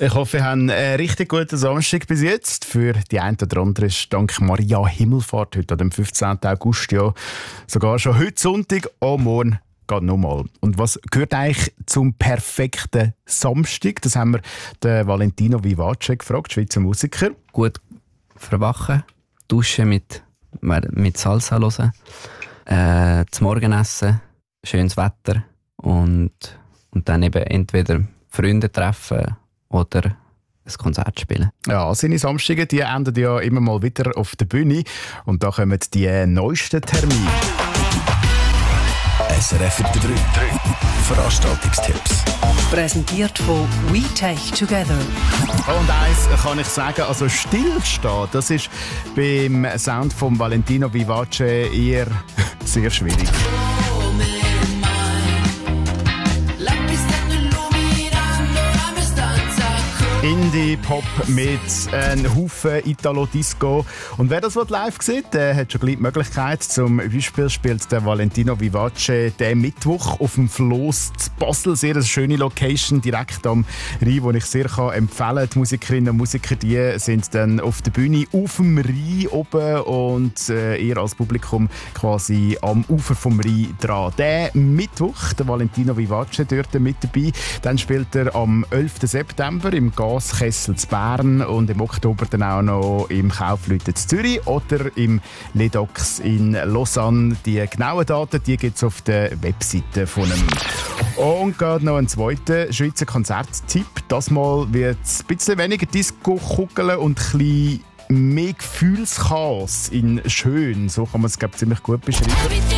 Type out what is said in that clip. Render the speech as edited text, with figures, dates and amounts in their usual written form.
Ich hoffe, ihr habt einen richtig guten Samstag bis jetzt. Für die einen oder anderen ist dank Maria Himmelfahrt heute, am 15. August, ja sogar schon heute Sonntag, morgen geht nochmal. Und was gehört eigentlich zum perfekten Samstag? Das haben wir den Valentino Vivace gefragt, Schweizer Musiker. Gut verwachen, duschen mit Salsa hören, zum Morgenessen, schönes Wetter und dann eben entweder Freunde treffen oder ein Konzert spielen. Ja, seine Samstage, die enden ja immer mal wieder auf der Bühne. Und da kommen die neuesten Termine. SRF 3. Veranstaltungstipps. Präsentiert von WeTech Together. Und eins kann ich sagen, also stillstehen, das ist beim Sound von Valentino Vivace eher sehr schwierig. Indie-Pop mit einem Haufen Italo-Disco. Und wer das live sieht, der hat schon gleich die Möglichkeit. Zum Beispiel spielt der Valentino Vivace den Mittwoch auf dem Floss zu Basel. Sehr eine schöne Location direkt am Rhein, die ich sehr empfehlen kann. Die Musikerinnen und Musiker die sind dann auf der Bühne auf dem Rhein oben und ihr als Publikum quasi am Ufer vom Rhein dran. Der Mittwoch, der Valentino Vivace dort mit dabei. Dann spielt er am 11. September im Gaskessel zu Bern und im Oktober dann auch noch im Kaufleuten zu Zürich oder im Ledox in Lausanne. Die genauen Daten gibt es auf der Webseite von ihm. Und gerade noch ein zweiter Schweizer Konzerttipp. Das Mal wird es ein bisschen weniger Disco-Kugeln und ein bisschen mehr Gefühlschaos in schön. So kann man es ziemlich gut beschreiben.